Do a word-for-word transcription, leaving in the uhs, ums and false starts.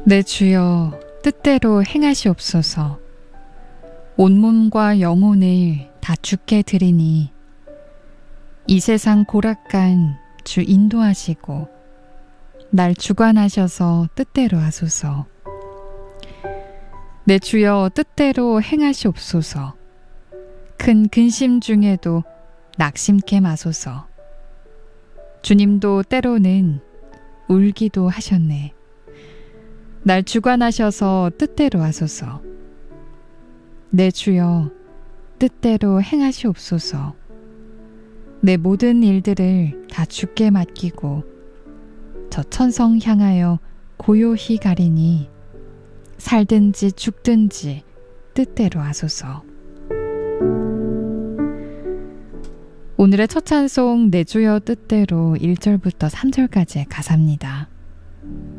내 주여 뜻대로 행하시옵소서. 온몸과 영혼을 다 주께 드리니 이 세상 고락간 주 인도하시고 날 주관하셔서 뜻대로 하소서. 내 주여 뜻대로 행하시옵소서. 큰 근심 중에도 낙심케 마소서. 주님도 때로는 울기도 하셨네. 날 주관하셔서 뜻대로 하소서. 내 주여 뜻대로 행하시옵소서. 내 모든 일들을 다 주께 맡기고 저 천성 향하여 고요히 가리니 살든지 죽든지 뜻대로 하소서. 오늘의 첫 찬송 내 주여 뜻대로 일 절부터 삼 절까지의 가사입니다.